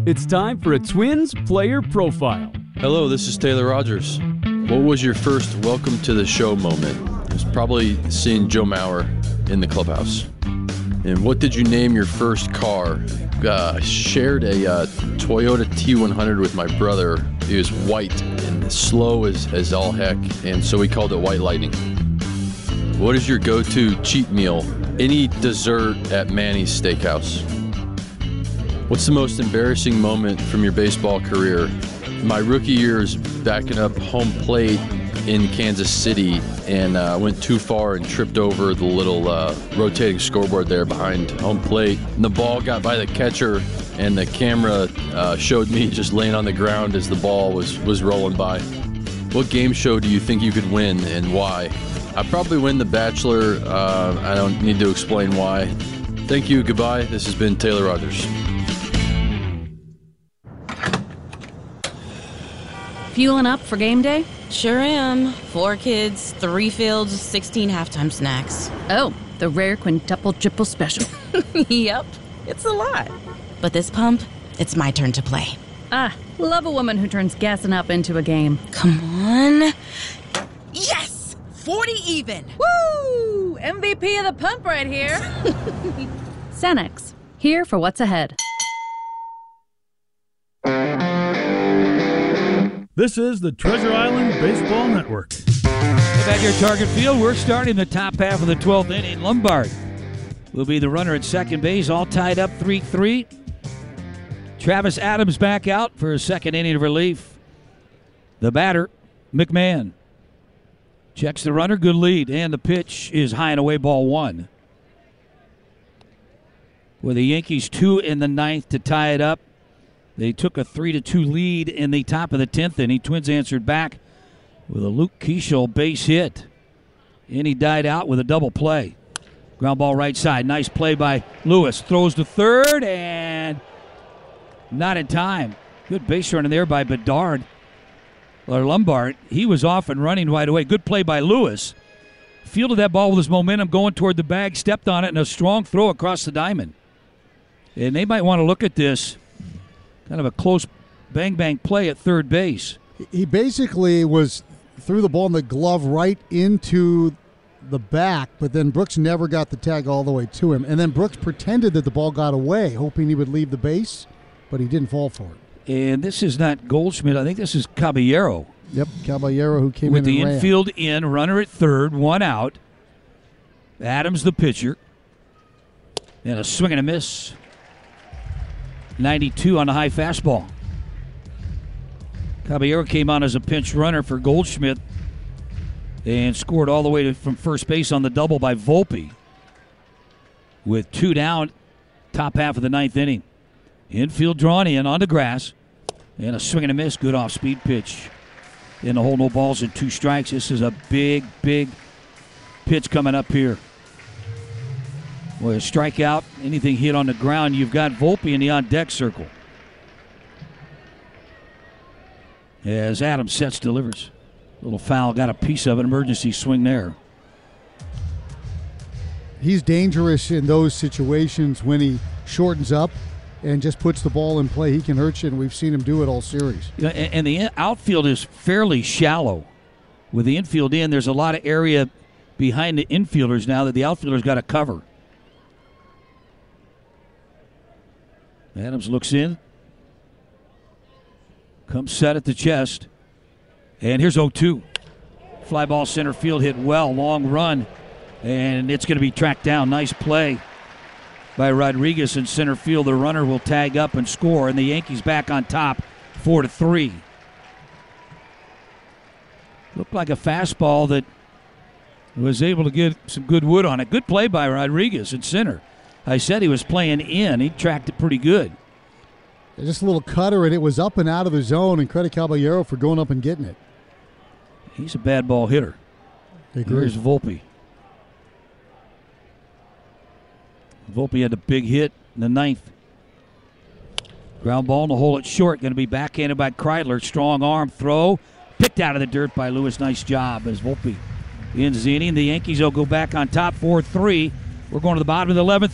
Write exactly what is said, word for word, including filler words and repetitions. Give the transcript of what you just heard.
It's time for a Twins player profile. Hello, this is Taylor Rogers. What was your first welcome to the show moment? It was probably seeing Joe Mauer in the clubhouse. And what did you name your first car? Uh, I shared a uh, Toyota T one hundred with my brother. It was white and slow as, as all heck, and so we called it White Lightning. What is your go-to cheat meal? Any dessert at Manny's Steakhouse. What's the most embarrassing moment from your baseball career? My rookie year is backing up home plate in Kansas City and uh, went too far and tripped over the little uh, rotating scoreboard there behind home plate. And the ball got by the catcher, and the camera uh, showed me just laying on the ground as the ball was, was rolling by. What game show do you think you could win, and why? I'd probably win The Bachelor. Uh, I don't need to explain why. Thank you. Goodbye. This has been Taylor Rogers. Fueling up for game day? Sure am. Four kids, three fields, sixteen halftime snacks. Oh, the rare quintuple triple special. Yep, it's a lot. But this pump, it's my turn to play. Ah, love a woman who turns gassing up into a game. Come on. Yes! forty even. Woo! M V P of the pump right here. Cenex, here for what's ahead. This is the Treasure Island Baseball Network. At your target field, we're starting the top half of the twelfth inning. Lombard will be the runner at second base, all tied up three three. Travis Adams back out for a second inning of relief. The batter, McMahon, checks the runner, good lead, and the pitch is high and away, ball one. With the Yankees two in the ninth to tie it up. They took a three to two lead in the top of the tenth inning. Twins answered back with a Luke Keeschel base hit. And he died out with a double play. Ground ball right side. Nice play by Lewis. Throws to third and not in time. Good base running there by Bedard. Or Lombard. He was off and running right away. Good play by Lewis. Fielded that ball with his momentum going toward the bag. Stepped on it and a strong throw across the diamond. And they might want to look at this. Kind of a close bang-bang play at third base. He basically was threw the ball in the glove right into the back, but then Brooks never got the tag all the way to him. And then Brooks pretended that the ball got away, hoping he would leave the base, but he didn't fall for it. And this is not Goldschmidt. I think this is Caballero. Yep, Caballero who came with in the and infield in, runner at third, one out. Adams the pitcher. And a swing and a miss. ninety-two on the high fastball. Caballero came on as a pinch runner for Goldschmidt and scored all the way to, from first base on the double by Volpe. With two down, top half of the ninth inning. Infield drawn in on the grass. And a swing and a miss. Good off-speed pitch. In the hole, no balls and two strikes. This is a big, big pitch coming up here. Well, a strikeout, anything hit on the ground, you've got Volpe in the on-deck circle. As Adams sets, delivers. Little foul, got a piece of it, emergency swing there. He's dangerous in those situations when he shortens up and just puts the ball in play. He can hurt you, and we've seen him do it all series. Yeah, and the outfield is fairly shallow. With the infield in, there's a lot of area behind the infielders now that the outfielders got to cover. Adams looks in. Comes set at the chest. And here's oh two. Fly ball center field hit well. Long run. And it's going to be tracked down. Nice play by Rodriguez in center field. The runner will tag up and score. And the Yankees back on top, four to three. Looked like a fastball that was able to get some good wood on it. Good play by Rodriguez in center. I said he was playing in. He tracked it pretty good. Just a little cutter, and it was up and out of the zone, and credit Caballero for going up and getting it. He's a bad ball hitter. Here's Volpe. Volpe had a big hit in the ninth. Ground ball in the hole at short. Going to be backhanded by Kreidler. Strong arm throw. Picked out of the dirt by Lewis. Nice job as Volpe ends the inning. The Yankees will go back on top four three. We're going to the bottom of the eleventh.